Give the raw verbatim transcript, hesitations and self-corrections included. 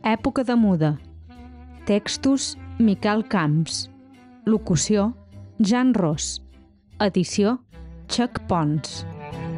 Època de muda. Textos Miquel Camps. Locució Jan Ros. Edició Chuck Pons.